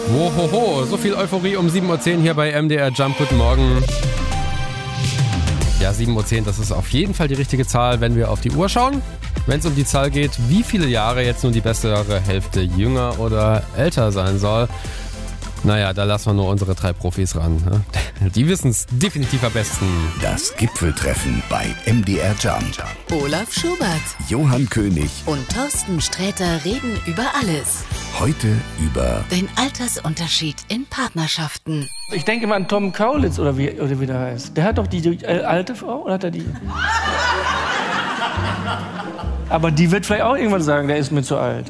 Wohoho, so viel Euphorie um 7.10 Uhr hier bei MDR Jump. Guten Morgen. Ja, 7.10 Uhr, das ist auf jeden Fall die richtige Zahl, wenn wir auf die Uhr schauen. Wenn es um die Zahl geht, wie viele Jahre jetzt nun die bessere Hälfte jünger oder älter sein soll. Naja, da lassen wir nur unsere 3 Profis ran. Ne? Die wissen es definitiv am besten. Das Gipfeltreffen bei MDR Jump. Olaf Schubert, Johann König und Thorsten Sträter reden über alles. heute über Den Altersunterschied in Partnerschaften. Ich denke mal an Tom Kaulitz oder wie der heißt. Der hat doch die alte Frau, oder hat er die? Aber die wird vielleicht auch irgendwann sagen, der ist mir zu alt.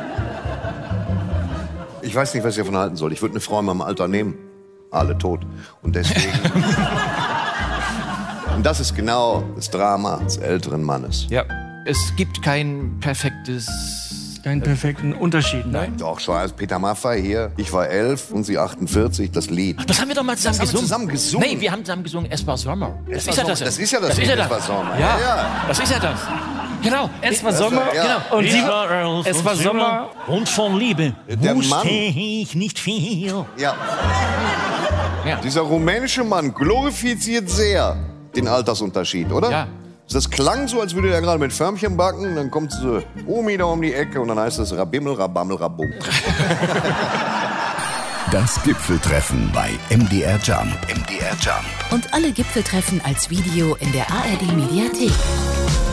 Ich weiß nicht, was ich davon halten soll. Ich würde eine Frau in meinem Alter nehmen. Alle tot. Und deswegen... Und das ist genau das Drama des älteren Mannes. Ja, es gibt keinen perfekten Unterschied. Nein. Doch, schon als Peter Maffay hier. Ich war 11 und sie 48, das Lied. Das haben wir doch mal zusammen Das haben wir gesungen. zusammen gesungen. Nee, wir haben zusammen gesungen, Es war Sommer. Das ist ja das Lied, Es war Sommer. Ja, Ja. das ist ja das. Genau. Es war Sommer. Ja. Genau. Und es war Sommer. Und von Liebe Der wusste Mann. ich nicht viel. Ja. Ja. Dieser rumänische Mann glorifiziert sehr den Altersunterschied, oder? Ja. Das klang so, als würde er gerade mit Förmchen backen. Dann kommt so Omi da um die Ecke und dann heißt es Rabimmel, Rabammel, Rabum. das Gipfeltreffen bei MDR Jump. MDR Jump. Und alle Gipfeltreffen als Video in der ARD Mediathek.